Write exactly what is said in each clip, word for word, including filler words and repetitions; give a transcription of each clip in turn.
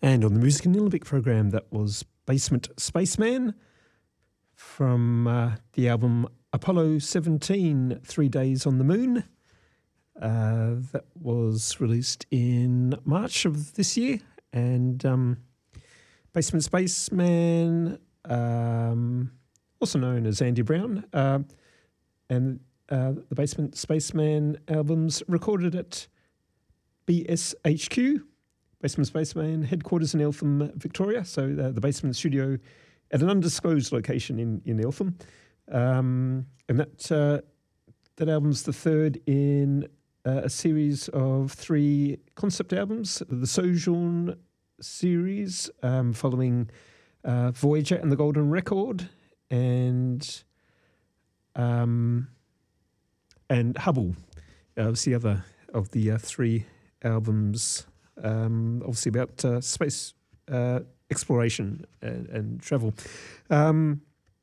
And on the Music in Nillumbik program, that was Basement Spaceman from uh, the album Apollo seventeen, Three Days on the Moon. Uh, that was released in March of this year. And um, Basement Spaceman, um, also known as Andy Brown, uh, and uh, the Basement Spaceman albums recorded at B S H Q, Basement Spaceman headquarters in Eltham, Victoria. So uh, the Basement Studio at an undisclosed location in, in Eltham. Um, and that uh, that album's the third in uh, a series of three concept albums, the Sojourn series, um, following uh, Voyager and the Golden Record, and um, and Hubble. Uh, was the other of the uh, three albums, um, obviously about uh, space uh, exploration and, and travel. Um,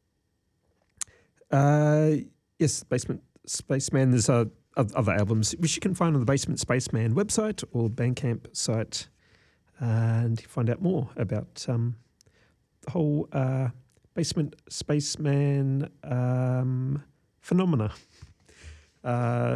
uh, yes, Basement Spaceman. There's uh, other albums which you can find on the Basement Spaceman website or Bandcamp site, and you find out more about um, the whole uh, Basement Spaceman um, phenomena. Uh,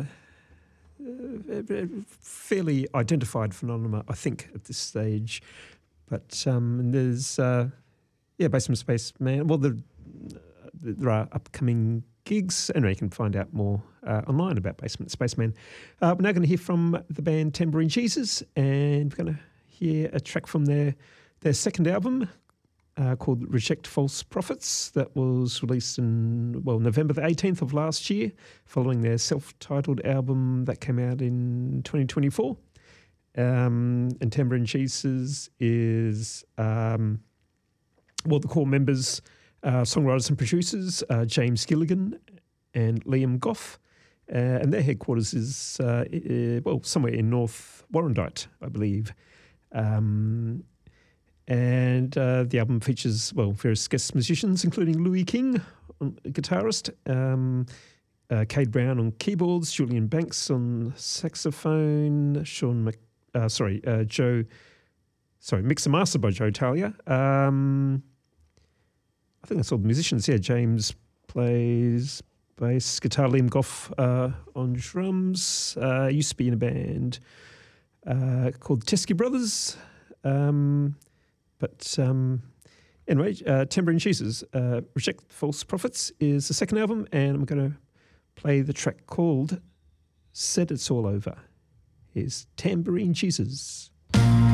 fairly identified phenomena, I think, at this stage. But um, there's, uh, yeah, Basement Spaceman. Well, the, there are upcoming gigs. Anyway, you can find out more uh, online about Basement Spaceman. Uh, we're now going to hear from the band Tambourine Jesus, and we're going to hear a track from their their second album uh, called Reject False Prophets, that was released in, well, November the eighteenth of last year, following their self-titled album that came out in twenty twenty-four. Um, and Tambourine Jesus is, um, well, the core members, uh, songwriters and producers, uh, James Gilligan and Liam Goff, uh, and their headquarters is, uh, uh, well, somewhere in North Warrandyte, I believe. Um, and uh, the album features, well, various guest musicians, including Louis King, guitarist, um, uh, Cade Brown on keyboards, Julian Banks on saxophone, Sean Mc, uh, sorry, uh, Joe, sorry, mix and master by Joe Talia. Um, I think that's all the musicians. Yeah, James plays bass, guitar, Liam Goff uh, on drums. Uh, used to be in a band uh, called the Teskey Brothers. Um, but um, anyway, uh, Tambourine Jesus, uh, Reject False Prophets is the second album, and I'm going to play the track called Said It's All Over. Here's Tambourine Jesus.